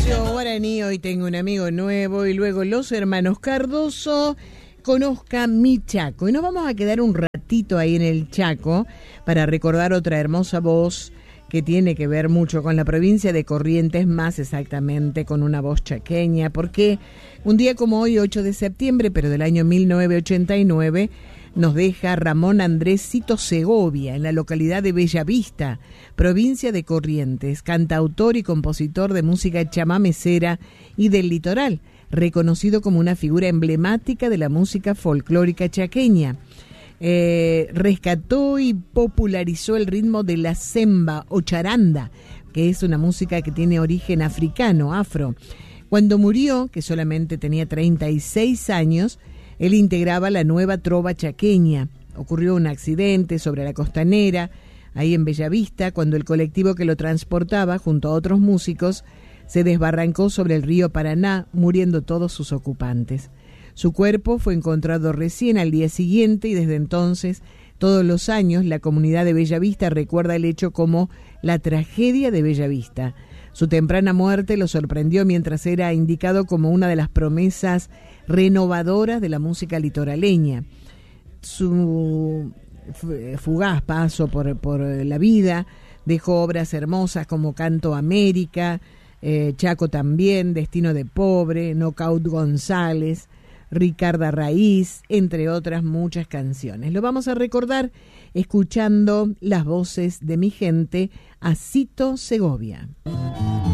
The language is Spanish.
Horacio Guaraní, hoy tengo un amigo nuevo y luego los hermanos Cardoso, Conozca mi Chaco. Y nos vamos a quedar un ratito ahí en el Chaco para recordar otra hermosa voz que tiene que ver mucho con la provincia de Corrientes, más exactamente con una voz chaqueña, porque un día como hoy, 8 de septiembre, pero del año 1989, nos deja Ramón Andrés Cito Segovia, en la localidad de Bellavista, provincia de Corrientes, cantautor y compositor de música chamamecera y del litoral, reconocido como una figura emblemática de la música folclórica chaqueña. Rescató y popularizó el ritmo de la semba o charanda, que es una música que tiene origen africano, afro. Cuando murió, que solamente tenía 36 años, él integraba la nueva trova chaqueña. Ocurrió un accidente sobre la costanera, ahí en Bellavista, cuando el colectivo que lo transportaba, junto a otros músicos, se desbarrancó sobre el río Paraná, muriendo todos sus ocupantes. Su cuerpo fue encontrado recién al día siguiente y desde entonces, todos los años, la comunidad de Bellavista recuerda el hecho como la tragedia de Bellavista. Su temprana muerte lo sorprendió mientras era indicado como una de las promesas renovadoras de la música litoraleña. Su fugaz paso por la vida dejó obras hermosas como Canto América, Chaco también, Destino de Pobre, Knockout González, Ricarda Raíz, entre otras muchas canciones. Lo vamos a recordar escuchando las voces de mi gente a Cito Segovia.